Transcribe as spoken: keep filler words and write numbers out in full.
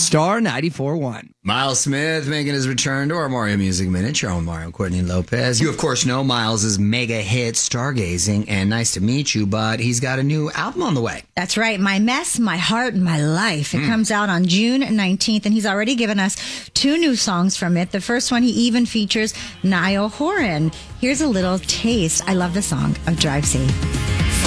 Star ninety-four point one. Miles Smith making his return to our Mario Music Minute. You're on Mario Courtney Lopez. You, of course, know Miles' mega hit, Stargazing, and Nice to Meet You, but he's got a new album on the way. That's right. My Mess, My Heart, My Life. It mm. comes out on June nineteenth, and he's already given us two new songs from it. The first one, he even features Niall Horan. Here's a little taste. I love the song of Drive Safe.